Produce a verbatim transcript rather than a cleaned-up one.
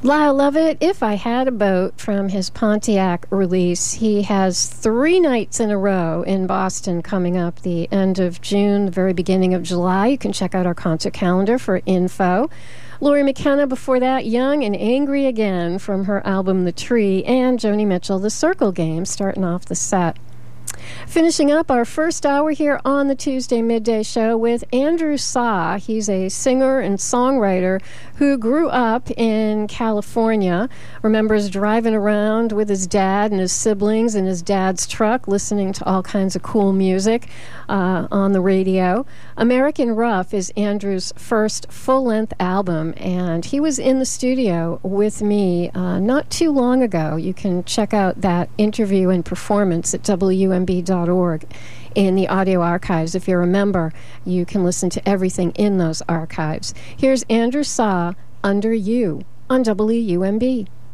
Lyle Lovett, If I Had a Boat, from his Pontiac release. He has three nights in a row in Boston coming up the end of June, the very beginning of July. You can check out our concert calendar for info. Laurie McKenna before that, Young and Angry Again, from her album The Tree, and Joni Mitchell, The Circle Game, starting off the set. Finishing up our first hour here on the Tuesday Midday Show with Andrew Saw. He's a singer and songwriter who grew up in California, remembers driving around with his dad and his siblings in his dad's truck, listening to all kinds of cool music uh, on the radio. American Rough is Andrew's first full-length album, and he was in the studio with me uh, not too long ago. You can check out that interview and performance at W M B dot org in the audio archives. If you're a member, you can listen to everything in those archives. Here's Andrew Saw, Under You, on W U M B.